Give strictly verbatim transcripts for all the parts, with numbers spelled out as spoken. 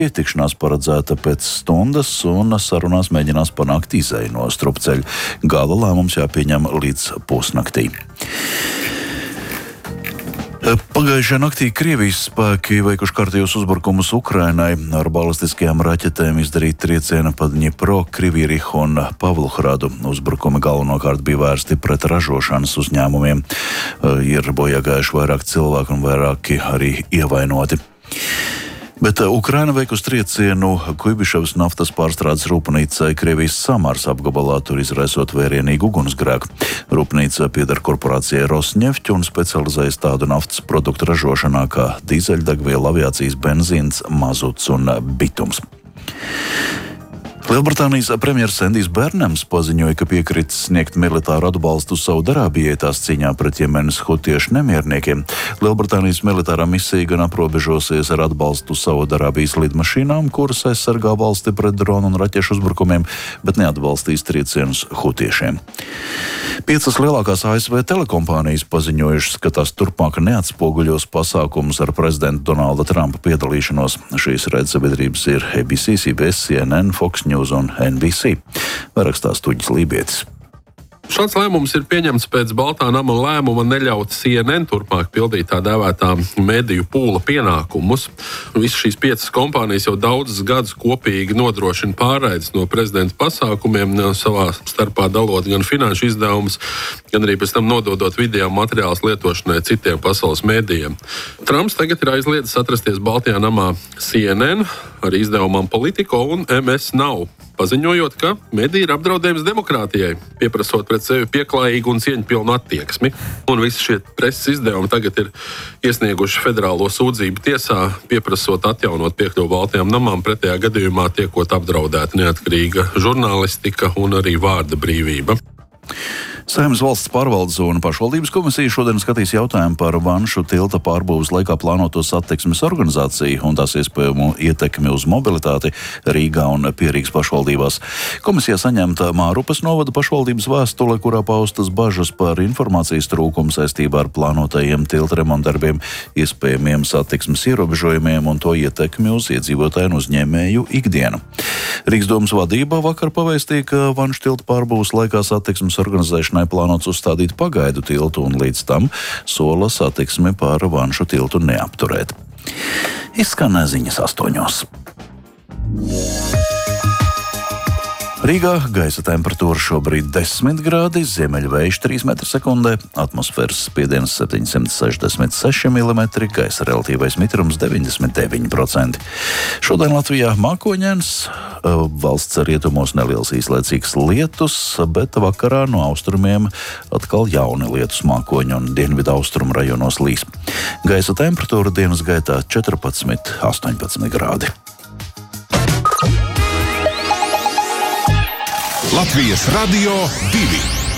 Tikšanās paredzēta pēc stundas, un sarunās mēģinās panākt izēju no strupceļa. Gala lēmums jāpieņem līdz pusnaktī. Pagājušajā naktī Krievijas spēki veikuši kārtējos uzbrukumus Ukrainai. Ar balistiskajām raķetēm izdarīt trieciena pa Dņipro, Krivierihu un Pavlohradu. Uzbrukumi galvenokārt bija vērsti pret ražošanas uzņēmumiem. Ir bojā gājuši vairāk cilvēku un vairāki arī ievainoti. Bet Ukraina veikusi triecienu Kuibiševas naftas pārstrādes rūpnīcai Krievijas Samars apgabalā, tur izraisot vērienīgu ugunsgrēku. Rūpnīca pieder korporācijai Rosneft un specializējas tādu naftas produktu ražošanā kā dīzeļdegviela, aviācijas benzīns, mazuts un bitums. Lielbritānijas premjers Endijs Bērnams paziņoja, ka piekritis sniegt militāru atbalstu Saudarābijai tās cīņā pret Jemenas hutiešu nemierniekiem. Lielbritānijas militārā misija gan aprobežosies ar atbalstu Saudarābijas lidmašīnām, kuras aizsargā valsti pret dronu un raķešu uzbrukumiem, bet neatbalstīs triecienus hutiešiem. Piecas lielākās A S V telekompānijas paziņojušas, ka tās turpmāk neatspoguļos pasākumus ar prezidenta Donalda Trumpa piedalīšanos. Šīs raidsabiedrības ir A B C, C B S, C N N, Fox News un N B C. Varakstā Stuģis Lībietis. Šāds lēmums ir pieņemts pēc Baltā nama lēmuma neļaut C N N turpmāk pildīt tā dēvētā mediju pūla pienākumus. Visas šīs piecas kompānijas jau daudzus gadus kopīgi nodrošina pārraides no prezidenta pasākumiem, savā starpā dalot gan finanšu izdevumus, gan arī pēc tam nododot video materiālus lietošanai citiem pasaules medijiem. Trumps tagad ir aizliedzis atrasties Baltajā namā C N N, arī izdevumam Politico un M S Now, paziņojot, ka mediji ir apdraudējums demokrātijai, pieprasot pret sevi pieklājīgu un cieņpilnu attieksmi. Un visi šie preses izdevumi tagad ir iesnieguši federālo sūdzību tiesā, pieprasot atjaunot piekļuvu Baltajām namām, pretējā gadījumā tiekot apdraudēta neatkarīga žurnālistika un arī vārda brīvība. Saeimas valsts pārvaldes un pašvaldības komisija šodien skatīs jautājumu par Vanšu tilta pārbūves laikā plānoto satiksmes organizāciju un tās iespējamu ietekmi uz mobilitāti Rīgā un Pierīgas pašvaldībās. Komisijā saņemta Mārupas novada pašvaldības vēstule, kurā paustas bažas par informācijas trūkumu saistībā ar plānotajiem tilta remontdarbiem, iespējamiem satiksmes ierobežojumiem un to ietekmi uz iedzīvotāju un uzņēmēju ikdienu. Rīgas domas vadība vakar pavēstīja, ka Vanšu tilta pārbūves laikā satiksmes organizēšanai plānots uzstādīt pagaidu tiltu un līdz tam sola satiksmi pār Vanšu tiltu neapturēt. Izskan ziņas astoņos. Rīgā gaisa temperatūra šobrīd desmit grādi, ziemeļvējš trīs metri sekundē, atmosfēras spiediens septiņsimt sešdesmit seši milimetri, gaisa relatīvais mitrums deviņdesmit deviņi procenti. Šodien Latvijā mākoņains, valsts rietumos neliels īslaicīgs lietus, bet vakarā no austrumiem atkal jauni lietus mākoņi un dienvidu austrumu rajonos līs. Gaisa temperatūra dienas gaitā četrpadsmit astoņpadsmit grādi. Latvijas Radio divi.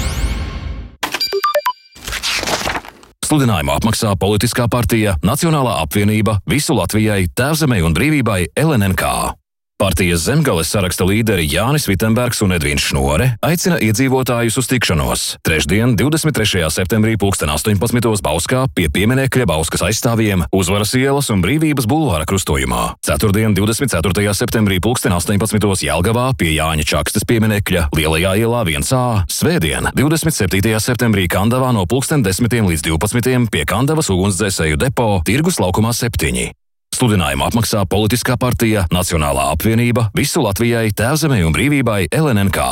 Sludinājumu apmaksā politiskā partija Nacionālā apvienība visu Latvijai, Tēvzemei un brīvībai L N N K. Partijas Zemgales saraksta līderi Jānis Vitenbergs un Edvīns Šnore aicina iedzīvotājus uz tikšanos. Trešdien, divdesmit trešajā septembrī pulksten astoņpadsmitos Bauskā pie pieminekļa Bauskas aizstāvjiem Uzvaras ielas un Brīvības bulvāra krustojumā. Ceturtdien, divdesmit ceturtajā septembrī pulksten astoņpadsmitos Jelgavā pie Jāņa Čakstes pieminekļa Lielajā ielā viens A. Svētdien, divdesmit septītajā septembrī Kandavā no pulksten desmitiem līdz divpadsmitiem pie Kandavas ugunsdzēsēju depo Tirgus laukumā septiņi. Sludinājumu apmaksā politiskā partija Nacionālā apvienība visu Latvijai, Tēvzemei un brīvībai L N N K.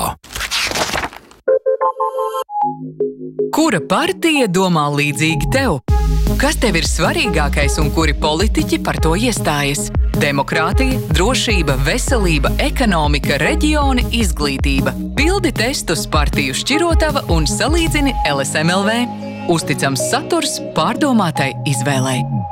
Kura partija domā līdzīgi tev? Kas tev ir svarīgākais un kuri politiķi par to iestājas? Demokrātija, drošība, veselība, ekonomika, reģioni, izglītība. Pildi testus partiju šķirotava un salīdzini L S M L V. Uzticams saturs pārdomātai izvēlei.